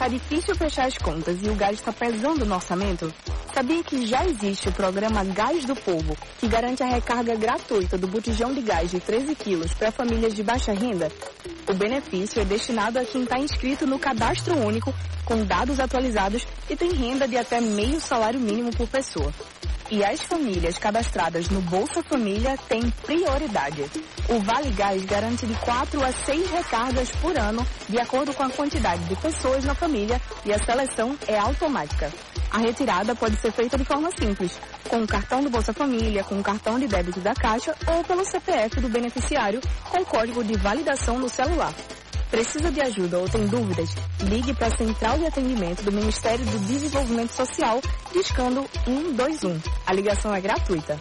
difícil fechar as contas e o gás está pesando no orçamento? Sabia que já existe o programa Gás do Povo, que garante a recarga gratuita do botijão de gás de 13 quilos para famílias de baixa renda? O benefício é destinado a quem está inscrito no Cadastro Único, com dados atualizados e tem renda de até meio salário mínimo por pessoa. E as famílias cadastradas no Bolsa Família têm prioridade. O Vale Gás garante de 4 a 6 recargas por ano, de acordo com a quantidade de pessoas na família, e a seleção é automática. A retirada pode ser feita de forma simples, com o cartão do Bolsa Família, com o cartão de débito da Caixa ou pelo CPF do beneficiário, com código de validação no celular. Precisa de ajuda ou tem dúvidas? Ligue para a Central de Atendimento do Ministério do Desenvolvimento Social, discando 121. A ligação é gratuita.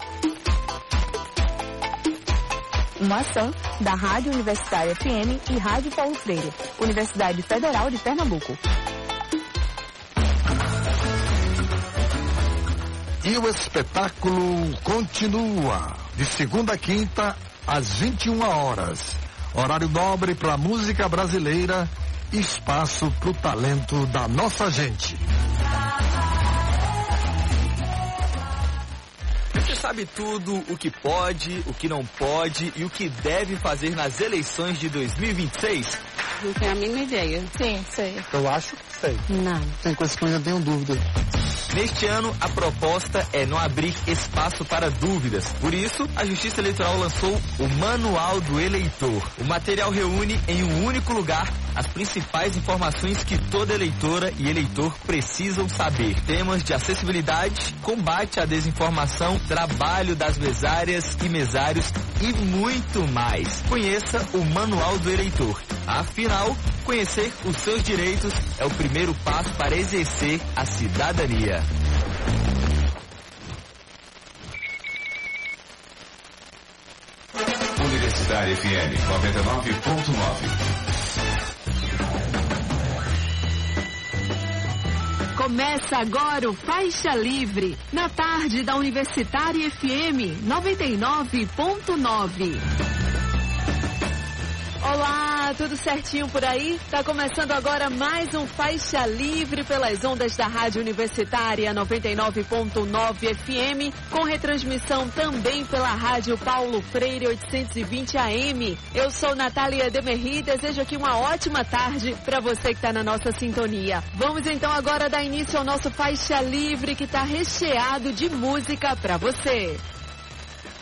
Uma ação da Rádio Universitária FM e Rádio Paulo Freire, Universidade Federal de Pernambuco. E o espetáculo continua, de segunda a quinta, às 21 horas. Horário nobre para música brasileira, espaço para o talento da nossa gente. Você sabe tudo o que pode, o que não pode e o que deve fazer nas eleições de 2026? Não tenho a mínima ideia. Sim, sei. Eu acho que sei. Não. Tem coisas que eu ainda tenho dúvida. Neste ano, a proposta é não abrir espaço para dúvidas. Por isso, a Justiça Eleitoral lançou o Manual do Eleitor. O material reúne em um único lugar as principais informações que toda eleitora e eleitor precisam saber. Temas de acessibilidade, combate à desinformação, trabalho das mesárias e mesários e muito mais. Conheça o Manual do Eleitor. Afinal, conhecer os seus direitos é o primeiro passo para exercer a cidadania. Universitária FM 99.9. Começa agora o Faixa Livre, na tarde da Universitária FM 99.9. Olá, tudo certinho por aí? Tá começando agora mais um Faixa Livre pelas ondas da Rádio Universitária 99.9 FM, com retransmissão também pela Rádio Paulo Freire 820 AM. Eu sou Natália Demerri e desejo aqui uma ótima tarde para você que está na nossa sintonia. Vamos então agora dar início ao nosso Faixa Livre, que está recheado de música para você.